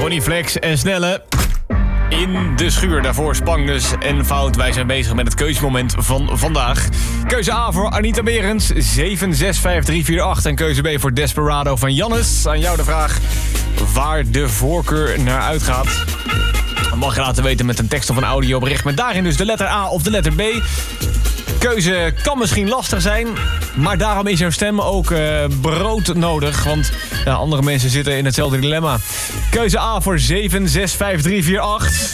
Ronnie Flex en Snelle in de schuur. Daarvoor Spangnus en Fout. Wij zijn bezig met het keuzemoment van vandaag. Keuze A voor Anita Berends, 765348. En keuze B voor Desperado van Jannes. Aan jou de vraag waar de voorkeur naar uitgaat. Dat mag je laten weten met een tekst of een audiobericht. Met daarin dus de letter A of de letter B. Keuze kan misschien lastig zijn, maar daarom is jouw stem ook brood nodig. Want andere mensen zitten in hetzelfde dilemma. Keuze A voor 765348.